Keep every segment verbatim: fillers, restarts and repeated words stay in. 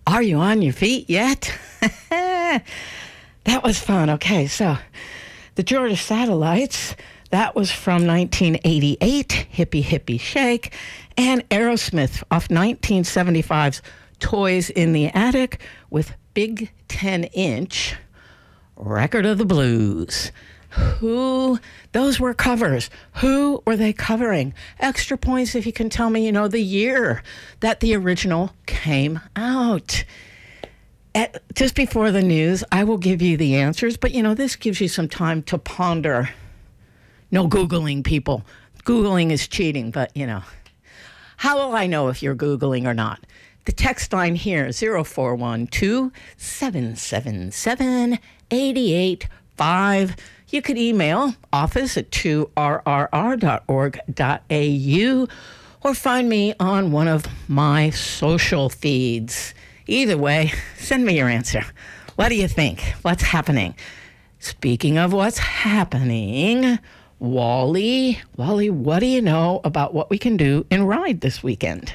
Are you on your feet yet? That was fun. Okay, so the Georgia Satellites, that was from nineteen eighty-eight, Hippie Hippie Shake, and Aerosmith off nineteen seventy-five's Toys in the Attic with Big ten inch Record of the Blues. Who, those were covers. Who were they covering? Extra points if you can tell me, you know, the year that the original came out. At, just before the news, I will give you the answers, but, you know, this gives you some time to ponder. No Googling, people. Googling is cheating, but, you know. How will I know if you're Googling or not? The text line here, zero four one two, seven seven seven, eight eight five. You could email office at two r r r dot org dot a u or find me on one of my social feeds. Either way, send me your answer. What do you think? What's happening? Speaking of what's happening, Wally, Wally, what do you know about what we can do in Ride this weekend?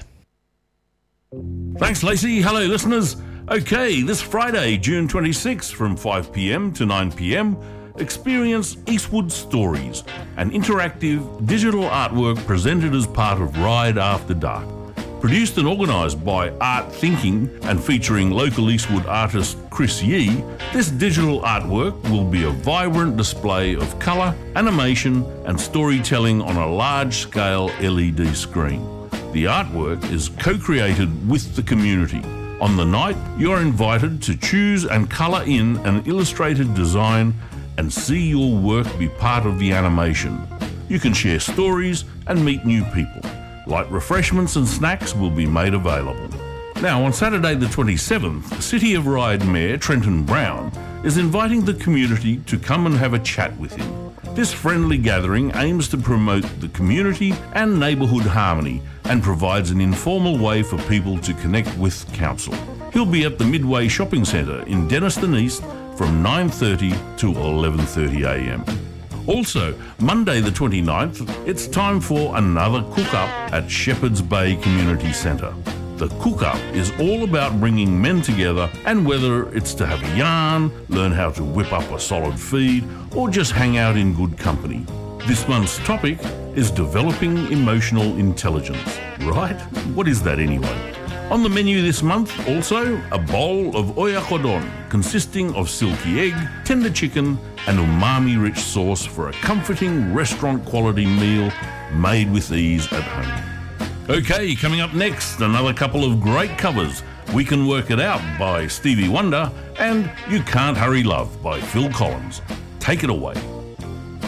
Thanks, Lacey. Hello, listeners. Okay, this Friday, June twenty-sixth, from five p.m. to nine p.m, experience Eastwood Stories, an interactive digital artwork presented as part of Ride After Dark. Produced and organised by Art Thinking and featuring local Eastwood artist Chris Yee, this digital artwork will be a vibrant display of colour, animation and storytelling on a large-scale L E D screen. The artwork is co-created with the community. On the night, you're invited to choose and colour in an illustrated design and see your work be part of the animation. You can share stories and meet new people. Light refreshments and snacks will be made available. Now, on Saturday the twenty-seventh, City of Ryde Mayor Trenton Brown is inviting the community to come and have a chat with him. This friendly gathering aims to promote the community and neighbourhood harmony and provides an informal way for people to connect with council. He'll be at the Midway Shopping Centre in Denniston East from nine thirty to eleven thirty a m. Also, Monday the twenty-ninth, it's time for another cook-up at Shepherds Bay Community Centre. The cook-up is all about bringing men together, and whether it's to have a yarn, learn how to whip up a solid feed, or just hang out in good company. This month's topic is developing emotional intelligence. Right? What is that anyway? On the menu this month, also, a bowl of oyakodon, consisting of silky egg, tender chicken, and umami-rich sauce for a comforting restaurant-quality meal made with ease at home. Okay, coming up next, another couple of great covers. We Can Work It Out by Stevie Wonder and You Can't Hurry Love by Phil Collins. Take it away.